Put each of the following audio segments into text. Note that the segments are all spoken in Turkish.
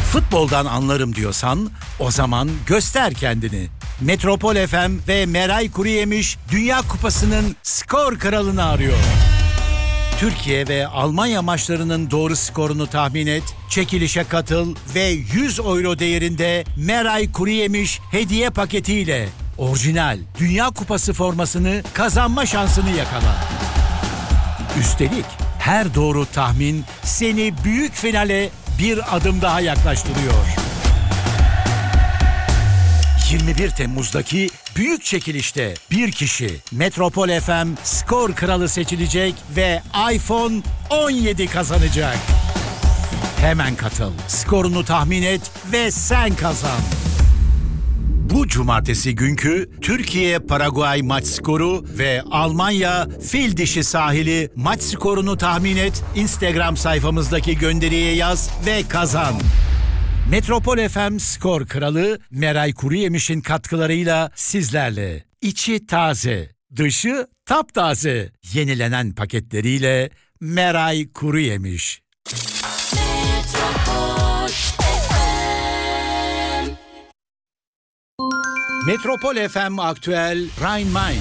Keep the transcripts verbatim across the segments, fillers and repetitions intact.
Futboldan anlarım diyorsan o zaman göster kendini. Metropol F M ve Meray Kuruyemiş Dünya Kupası'nın skor kralını arıyor. Türkiye ve Almanya maçlarının doğru skorunu tahmin et, çekilişe katıl ve yüz euro değerinde Meray Kuruyemiş hediye paketiyle orijinal Dünya Kupası formasını kazanma şansını yakala. Üstelik her doğru tahmin seni büyük finale bir adım daha yaklaştırıyor. yirmi bir Temmuz'daki büyük çekilişte bir kişi Metropol F M skor kralı seçilecek ve iPhone on yedi kazanacak. Hemen katıl, skorunu tahmin et ve sen kazan. Bu cumartesi günkü Türkiye-Paraguay maç skoru ve Almanya-Fil Dişi sahili maç skorunu tahmin et, Instagram sayfamızdaki gönderiye yaz ve kazan. Metropol F M skor kralı Meray Kuruyemiş'in katkılarıyla sizlerle. İçi taze, dışı taptaze. Yenilenen paketleriyle Meray Kuruyemiş. Metropol F M Aktüel Rhein-Main.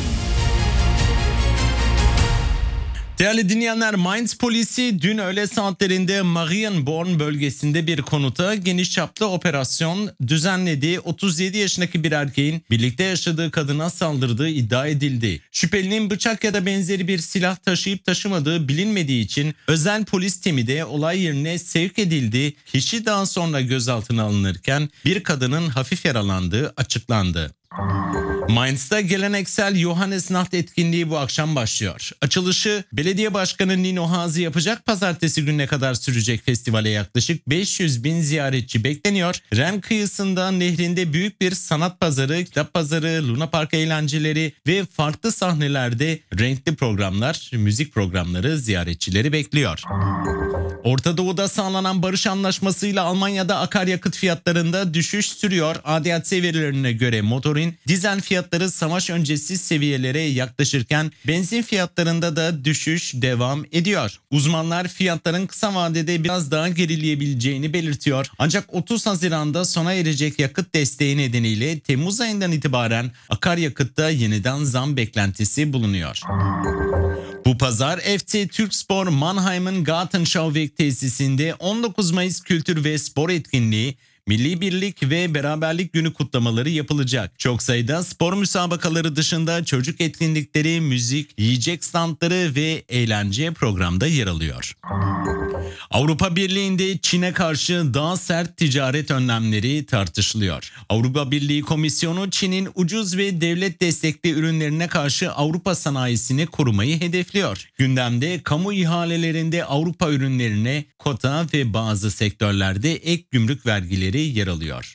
Değerli dinleyenler, Mainz polisi dün öğle saatlerinde Marienborn bölgesinde bir konuta geniş çaplı operasyon düzenledi. otuz yedi yaşındaki bir erkeğin birlikte yaşadığı kadına saldırdığı iddia edildi. Şüphelinin bıçak ya da benzeri bir silah taşıyıp taşımadığı bilinmediği için özel polis timi de olay yerine sevk edildi. Kişi daha sonra gözaltına alınırken bir kadının hafif yaralandığı açıklandı. Mainz'da geleneksel Johannesnacht etkinliği bu akşam başlıyor. Açılışı belediye başkanı Nino Hazi yapacak. Pazartesi gününe kadar sürecek festivale yaklaşık beş yüz bin ziyaretçi bekleniyor. Ren kıyısında nehrinde büyük bir sanat pazarı, kitap pazarı, Luna Park eğlenceleri ve farklı sahnelerde renkli programlar, müzik programları ziyaretçileri bekliyor. Orta Doğu'da sağlanan barış anlaşmasıyla Almanya'da akaryakıt fiyatlarında düşüş sürüyor. A D A C verilerine göre motorin, dizel fiyatları savaş öncesi seviyelere yaklaşırken benzin fiyatlarında da düşüş devam ediyor. Uzmanlar fiyatların kısa vadede biraz daha gerileyebileceğini belirtiyor. Ancak otuz Haziran'da sona erecek yakıt desteği nedeniyle Temmuz ayından itibaren akaryakıtta yeniden zam beklentisi bulunuyor. Bu pazar F C Türkspor Mannheim'ın Gartenschauweg tesisinde on dokuz Mayıs Kültür ve Spor Etkinliği, Milli Birlik ve Beraberlik Günü kutlamaları yapılacak. Çok sayıda spor müsabakaları dışında çocuk etkinlikleri, müzik, yiyecek standları ve eğlence programda yer alıyor. Avrupa Birliği'nde Çin'e karşı daha sert ticaret önlemleri tartışılıyor. Avrupa Birliği Komisyonu Çin'in ucuz ve devlet destekli ürünlerine karşı Avrupa sanayisini korumayı hedefliyor. Gündemde kamu ihalelerinde Avrupa ürünlerine kota ve bazı sektörlerde ek gümrük vergileri yer alıyor.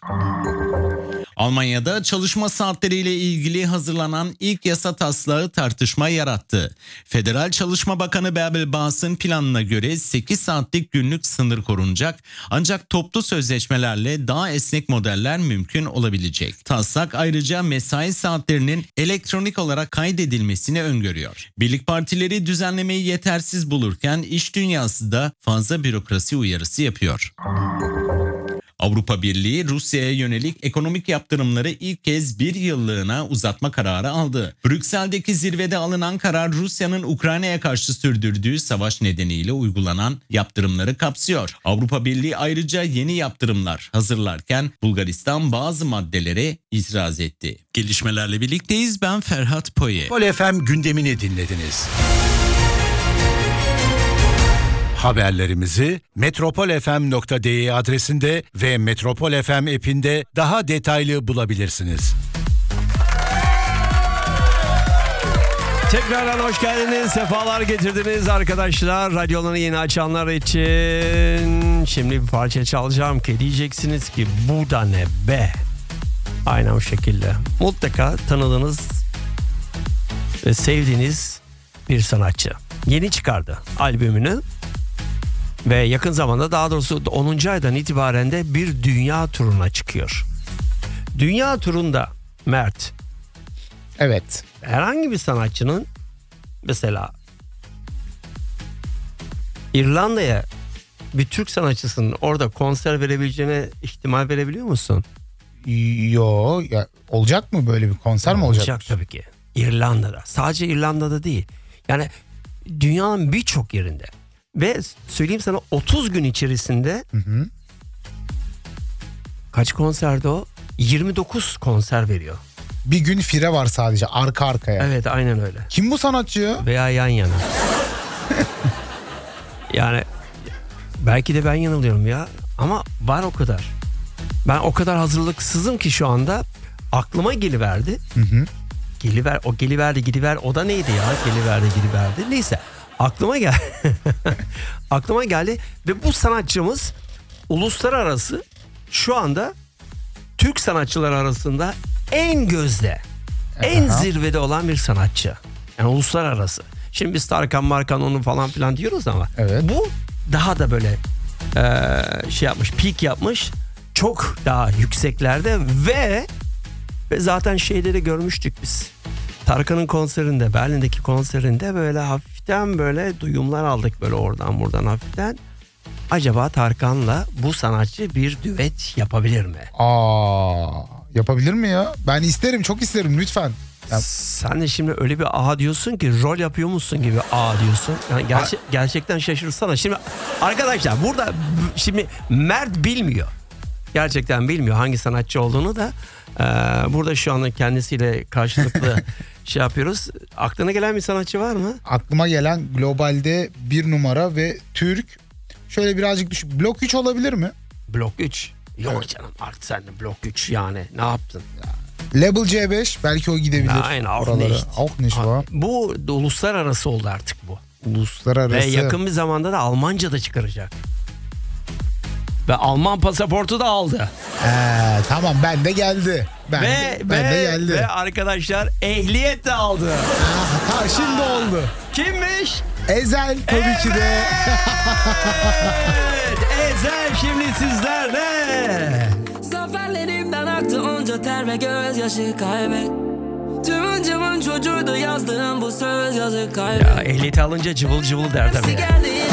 Almanya'da çalışma saatleriyle ilgili hazırlanan ilk yasa taslağı tartışma yarattı. Federal Çalışma Bakanı Bärbel Bas'ın planına göre sekiz saatlik günlük sınır korunacak, ancak toplu sözleşmelerle daha esnek modeller mümkün olabilecek. Taslak ayrıca mesai saatlerinin elektronik olarak kaydedilmesini öngörüyor. Birlik partileri düzenlemeyi yetersiz bulurken iş dünyası da fazla bürokrasi uyarısı yapıyor. Avrupa Birliği Rusya'ya yönelik ekonomik yaptırımları ilk kez bir yıllığına uzatma kararı aldı. Brüksel'deki zirvede alınan karar Rusya'nın Ukrayna'ya karşı sürdürdüğü savaş nedeniyle uygulanan yaptırımları kapsıyor. Avrupa Birliği ayrıca yeni yaptırımlar hazırlarken Bulgaristan bazı maddelere itiraz etti. Gelişmelerle birlikteyiz, ben Ferhat Poye. Metropol F M gündemini dinlediniz. Haberlerimizi metropol f m nokta d e adresinde ve Metropol F M app'inde daha detaylı bulabilirsiniz. Tekrardan hoş geldiniz, sefalar getirdiniz arkadaşlar. Radyolarını yeni açanlar için şimdi bir parça çalacağım ki diyeceksiniz ki bu da ne be? Aynen o şekilde. Mutlaka tanıdığınız ve sevdiğiniz bir sanatçı. Yeni çıkardı albümünü. Ve yakın zamanda, daha doğrusu onuncu aydan itibaren de bir dünya turuna çıkıyor. Dünya turunda Mert. Evet. Herhangi bir sanatçının mesela İrlanda'ya bir Türk sanatçısının orada konser verebileceğine ihtimal verebiliyor musun? Yo ya, olacak mı böyle bir konser mi olacak? Olacak tabii ki. İrlanda'da. Sadece İrlanda'da değil. Yani dünyanın birçok yerinde. Ve söyleyeyim sana otuz gün içerisinde Hı hı. kaç konserde o? yirmi dokuz konser veriyor. Bir gün fire var sadece arka arkaya. Evet, aynen öyle. Kim bu sanatçı ya? Veya yan yana. Yani belki de ben yanılıyorum ya. Ama var o kadar. Ben o kadar hazırlıksızım ki şu anda aklıma geliverdi. Hı hı. Geliver, o geliverdi gidiver o da neydi ya? Geliverdi gidiverdi. Neyse aklıma gel. aklıma geldi ve bu sanatçımız uluslararası şu anda Türk sanatçılar arasında en gözde, en Aha. zirvede olan bir sanatçı. Yani uluslararası. Şimdi biz Tarkan Markan onu falan filan diyoruz ama Evet. bu daha da böyle e, şey yapmış, peak yapmış. Çok daha yükseklerde ve ve zaten şeyleri görmüştük biz. Tarkan'ın konserinde, Berlin'deki konserinde böyle hafiften böyle duyumlar aldık böyle oradan buradan hafiften. Acaba Tarkan'la bu sanatçı bir düet yapabilir mi? Aa, yapabilir mi ya? Ben isterim, çok isterim lütfen. Ya, Sen de şimdi öyle bir aha diyorsun ki rol yapıyormuşsun gibi aa diyorsun. Yani gerçe- gerçekten şaşırsana. Şimdi arkadaşlar burada b- şimdi Mert bilmiyor. Gerçekten bilmiyor hangi sanatçı olduğunu da. Ee, burada şu anda kendisiyle karşılıklı şey yapıyoruz. Aklına gelen bir sanatçı var mı? aklıma gelen globalde bir numara ve Türk. Şöyle birazcık düşün. Blok üç olabilir mi? Blok üç. Yok Evet. canım artık sen de Blok üç yani ne yaptın? Label C beş belki o gidebilir. Nein, auch oralara. nicht. Auch nicht var. Bu da uluslararası oldu artık bu. Uluslararası. Ve yakın bir zamanda da Almanca da çıkaracak. Ve Alman pasaportu da aldı. Ee, tamam ben de geldi. Ben, ve de, ben ve, de geldi. ve arkadaşlar ehliyet de aldı. Ha, şimdi oldu. Kimmiş? Ezel tabii ki de. Evet, Ezel şimdi sizlerle. Zaferlerimden aktı onca ter ve gözyaşı kaybet. Tüm öncümün çocuğuydu yazdığım bu söz yazı kaybet. Ya ehliyeti alınca cıvıl cıvıl der tabii. Geldi